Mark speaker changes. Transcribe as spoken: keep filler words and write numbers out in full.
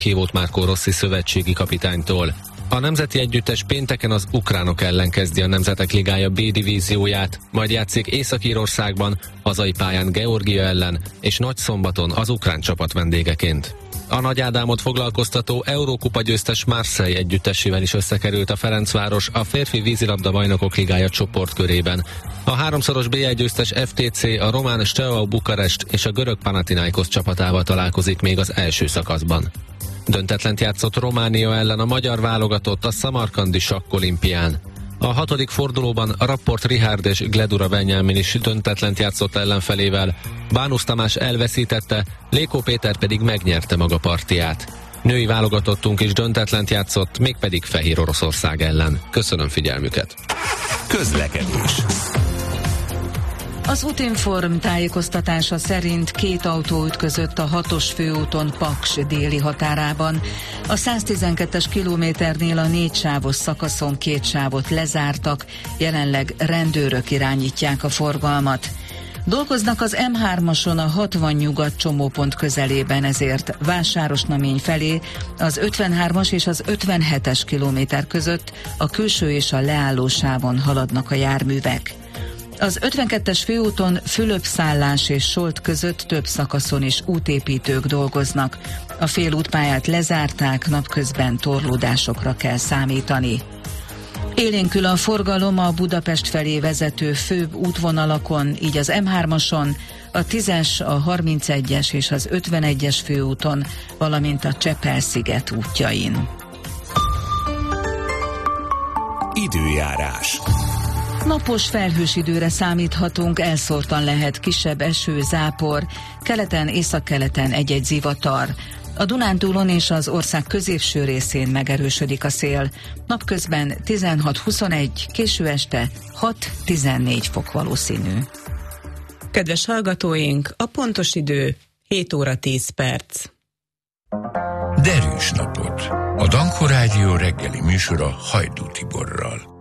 Speaker 1: hívott Márkó Rossi szövetségi kapitánytól. A nemzeti együttes pénteken az ukránok ellen kezdi a Nemzetek Ligája B divízióját, majd játszik Észak-Írországban, hazai pályán Georgia ellen, és Nagyszombaton az ukrán csapat vendégeként. A Nagy Ádámot foglalkoztató Eurókupa győztes Marseille együttesével is összekerült a Ferencváros a férfi vízilabda bajnokok ligája csoportkörében. A háromszoros bé egy győztes ef té cé a román Steaua Bukarest és a görög Panathinaikos csapatával találkozik még az első szakaszban. Döntetlent játszott Románia ellen a magyar válogatott a szamarkandi sakkolimpián. A hatodik fordulóban Rapport Richárd és Gledura Benyámin is döntetlent játszott ellenfelével, Bánusz Tamás elveszítette, Lékó Péter pedig megnyerte maga partiját. Női válogatottunk is döntetlent játszott, mégpedig Fehér Oroszország ellen. Köszönöm figyelmüket!
Speaker 2: Közlekedés.
Speaker 3: Az Utinform tájékoztatása szerint két autó ütközött a hatos főúton Paks déli határában. A száztizenkettes kilométernél a négy sávos szakaszon két sávot lezártak, jelenleg rendőrök irányítják a forgalmat. Dolgoznak az em hármason a hatvan nyugat csomópont közelében, ezért Vásárosnamény felé az ötvenhármas és az ötvenhetes kilométer között a külső és a leálló sávon haladnak a járművek. Az ötvenkettes főúton Fülöp-Szállás és Solt között több szakaszon is útépítők dolgoznak. A félútpályát lezárták, napközben torlódásokra kell számítani. Élénkül a forgalom a Budapest felé vezető főbb útvonalakon, így az em hármason, a tízes, a harmincegyes és az ötvenegyes főúton, valamint a Csepel-sziget útjain.
Speaker 2: Időjárás.
Speaker 3: Napos felhős időre számíthatunk, elszórtan lehet kisebb eső, zápor, keleten, északkeleten egy-egy zivatar. A Dunántúlon és az ország középső részén megerősödik a szél. Napközben tizenhat-huszonegy, késő este hat-tizennégy fok valószínű.
Speaker 4: Kedves hallgatóink, a pontos idő hét óra tíz perc.
Speaker 5: Derűs napot! A Danko Rádió reggeli műsora Hajdú Tiborral.